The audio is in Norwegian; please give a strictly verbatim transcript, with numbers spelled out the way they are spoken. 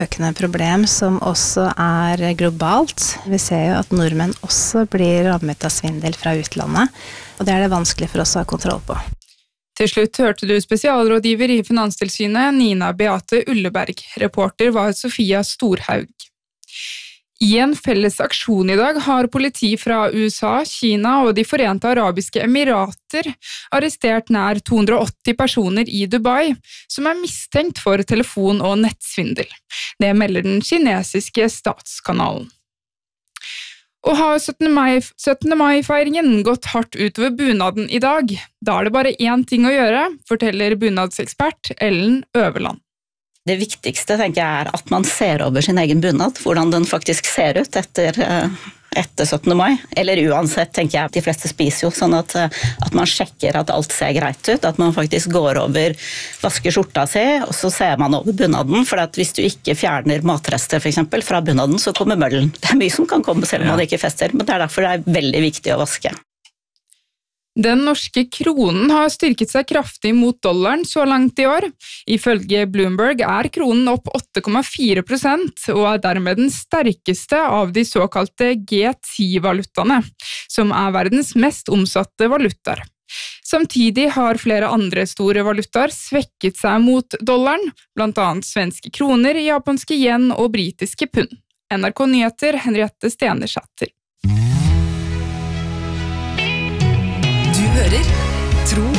økende problem som også er globalt. Vi ser jo at nordmenn også blir rammet av svindel fra utlandet, og det er det vanskelig for oss å ha kontroll på. Til slutt hørte du spesialrådgiver i Finanstilsynet Nina Beate Ulleberg. Reporter var Sofia Storhaug. I en felles aksjon i dag har politi fra U S A, Kina og de Forente Arabiske Emirater arrestert nær to hundre og åtti personer i Dubai, som er mistenkt for telefon- og nettsvindel. Det melder den kinesiske statskanalen. Og har syttende mai-feiringen gått hardt utover bunaden i dag? Da er det bare én ting å gjøre, forteller bunadsekspert Ellen Øverland. Det viktigste tenker jeg er at man ser over sin egen bunad, hvordan den faktisk ser ut etter, etter syttende mai. Eller uansett tenker jeg at de fleste spiser jo, sånn at, at man sjekker at alt ser greit ut, at man faktisk går over, vasker skjorta si, og så ser man over bunaden, for at hvis du ikke fjerner matrester for eksempel fra bunaden, så kommer møllen. Det er mye som kan komme selv om man ikke fester, men det er derfor det er veldig viktig å vaske. Den norske kronen har styrket seg kraftig mot dollaren så langt i år. Ifølge Bloomberg er kronen opp åtte komma fire prosent og er dermed den sterkeste av de såkalte G ti-valutaene, som er verdens mest omsatte valutaer. Samtidig har flere andre store valutaer svekket seg mot dollaren, blant annet svenske kroner, japanske yen og britiske pund. N R K Nyheter, Henriette Stenersæter. Du hører Tro